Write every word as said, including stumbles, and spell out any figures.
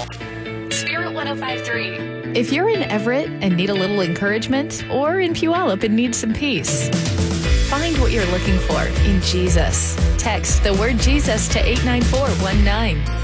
Spirit one oh five point three. If you're in Everett and need a little encouragement, or in Puyallup and need some peace, find what you're looking for in Jesus. Text the word Jesus to eight nine four one nine.